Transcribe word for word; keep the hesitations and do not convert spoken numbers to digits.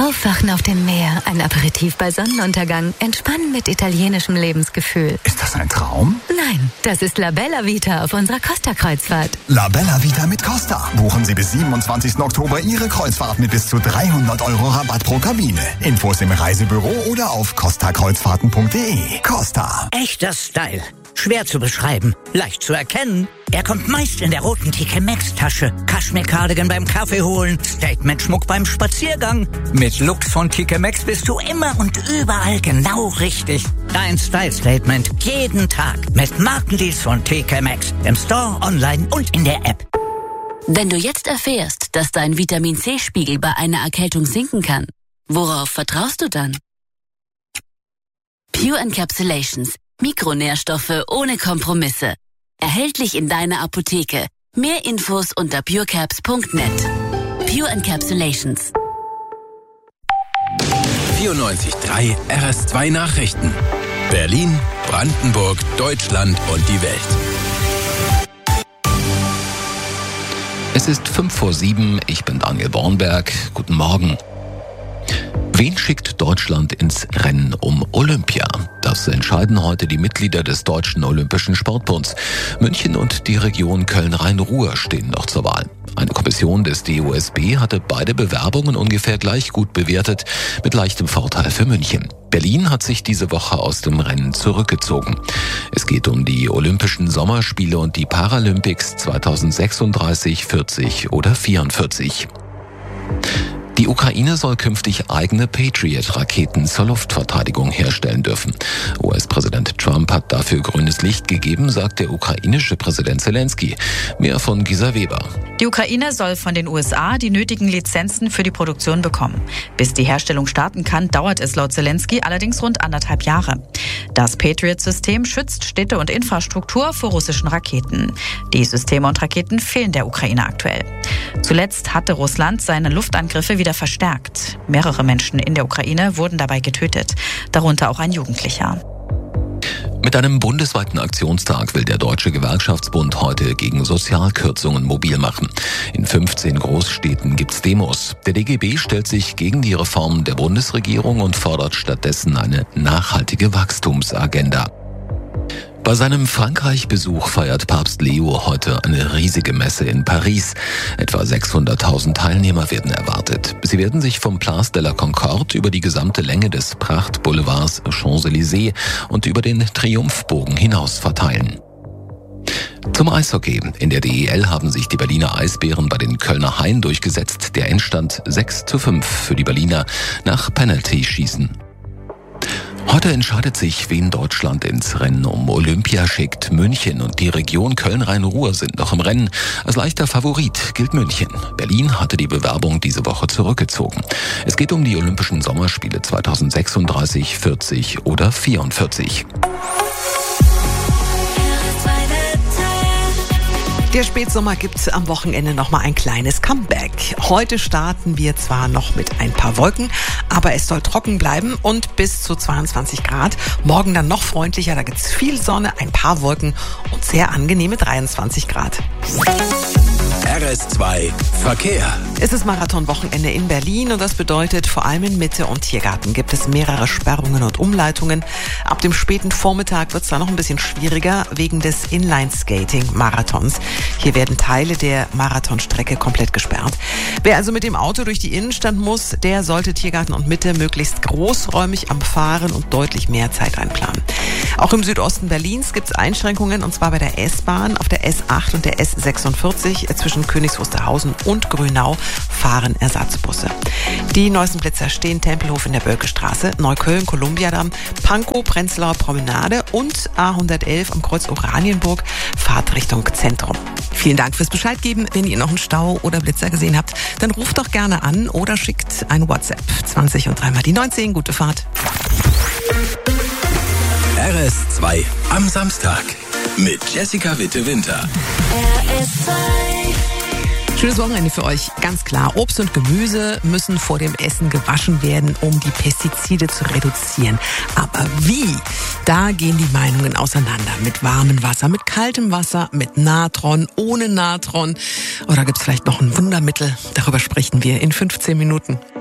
Aufwachen auf dem Meer, ein Aperitif bei Sonnenuntergang, Entspannen mit italienischem Lebensgefühl. Ist das ein Traum? Nein, das ist La Bella Vita auf unserer Costa-Kreuzfahrt. La Bella Vita mit Costa. Buchen Sie bis siebenundzwanzigsten Oktober Ihre Kreuzfahrt mit bis zu dreihundert Euro Rabatt pro Kabine. Infos im Reisebüro oder auf costa kreuzfahrten punkt de. Costa. Echter Style. Schwer zu beschreiben, leicht zu erkennen. Er kommt meist in der roten T K Maxx-Tasche. Kaschmir-Cardigan beim Kaffee holen, Statement-Schmuck beim Spaziergang. Mit Looks von T K Maxx bist du immer und überall genau richtig. Dein Style-Statement jeden Tag mit Markendeals von T K Maxx. Im Store, online und in der App. Wenn du jetzt erfährst, dass dein Vitamin-C-Spiegel bei einer Erkältung sinken kann, worauf vertraust du dann? Pure Encapsulations. Mikronährstoffe ohne Kompromisse. Erhältlich in deiner Apotheke. Mehr Infos unter purecaps punkt net. Pure Encapsulations. vierundneunzig Komma drei R S zwei Nachrichten. Berlin, Brandenburg, Deutschland und die Welt. Es ist fünf vor sieben, ich bin Daniel Bornberg. Guten Morgen. Wen schickt Deutschland ins Rennen um Olympia? Das entscheiden heute die Mitglieder des Deutschen Olympischen Sportbunds. München und die Region Köln-Rhein-Ruhr stehen noch zur Wahl. Eine Kommission des D O S B hatte beide Bewerbungen ungefähr gleich gut bewertet, mit leichtem Vorteil für München. Berlin hat sich diese Woche aus dem Rennen zurückgezogen. Es geht um die Olympischen Sommerspiele und die Paralympics zweitausendsechsunddreißig, vierzig oder vierundvierzig. Die Ukraine soll künftig eigene Patriot-Raketen zur Luftverteidigung herstellen dürfen. U S-Präsident Trump hat dafür grünes Licht gegeben, sagt der ukrainische Präsident Zelensky. Mehr von Gisa Weber. Die Ukraine soll von den U S A die nötigen Lizenzen für die Produktion bekommen. Bis die Herstellung starten kann, dauert es laut Zelensky allerdings rund anderthalb Jahre. Das Patriot-System schützt Städte und Infrastruktur vor russischen Raketen. Die Systeme und Raketen fehlen der Ukraine aktuell. Zuletzt hatte Russland seine Luftangriffe wieder verstärkt. Mehrere Menschen in der Ukraine wurden dabei getötet, darunter auch ein Jugendlicher. Mit einem bundesweiten Aktionstag will der Deutsche Gewerkschaftsbund heute gegen Sozialkürzungen mobil machen. In fünfzehn Großstädten gibt's Demos. Der D G B stellt sich gegen die Reformen der Bundesregierung und fordert stattdessen eine nachhaltige Wachstumsagenda. Bei seinem Frankreich-Besuch feiert Papst Leo heute eine riesige Messe in Paris. Etwa sechshunderttausend Teilnehmer werden erwartet. Sie werden sich vom Place de la Concorde über die gesamte Länge des Prachtboulevards Champs-Élysées und über den Triumphbogen hinaus verteilen. Zum Eishockey. In der D E L haben sich die Berliner Eisbären bei den Kölner Haien durchgesetzt. Der Endstand sechs zu fünf für die Berliner nach Penalty-Schießen. Heute entscheidet sich, wen Deutschland ins Rennen um Olympia schickt. München und die Region Köln-Rhein-Ruhr sind noch im Rennen. Als leichter Favorit gilt München. Berlin hatte die Bewerbung diese Woche zurückgezogen. Es geht um die Olympischen Sommerspiele zweitausendsechsunddreißig, vierzig oder vierundvierzig. Der Spätsommer gibt am Wochenende nochmal ein kleines Comeback. Heute starten wir zwar noch mit ein paar Wolken, aber es soll trocken bleiben und bis zu zweiundzwanzig Grad. Morgen dann noch freundlicher, da gibt's viel Sonne, ein paar Wolken und sehr angenehme dreiundzwanzig Grad. R S zwei Verkehr. Es ist Marathonwochenende in Berlin und das bedeutet, vor allem in Mitte und Tiergarten gibt es mehrere Sperrungen und Umleitungen. Ab dem späten Vormittag wird es da noch ein bisschen schwieriger wegen des Inline-Skating-Marathons. Hier werden Teile der Marathonstrecke komplett gesperrt. Wer also mit dem Auto durch die Innenstadt muss, der sollte Tiergarten und Mitte möglichst großräumig am Fahren und deutlich mehr Zeit einplanen. Auch im Südosten Berlins gibt es Einschränkungen und zwar bei der S-Bahn auf der S acht und der S sechsundvierzig zwischen Königs Wusterhausen und Grünau fahren Ersatzbusse. Die neuesten Blitzer stehen Tempelhof in der Bölkestraße, Neukölln, Kolumbiadamm, Pankow, Prenzlauer Promenade und A hundertelf am Kreuz Oranienburg, Fahrtrichtung Zentrum. Vielen Dank fürs Bescheid geben. Wenn ihr noch einen Stau oder Blitzer gesehen habt, dann ruft doch gerne an oder schickt ein WhatsApp. zwanzig und dreimal die neunzehn. Gute Fahrt. R S zwei am Samstag mit Jessica Witte-Winter. R S zwei. Schönes Wochenende für euch. Ganz klar, Obst und Gemüse müssen vor dem Essen gewaschen werden, um die Pestizide zu reduzieren. Aber wie? Da gehen die Meinungen auseinander. Mit warmem Wasser, mit kaltem Wasser, mit Natron, ohne Natron. Oder gibt es vielleicht noch ein Wundermittel? Darüber sprechen wir in fünfzehn Minuten.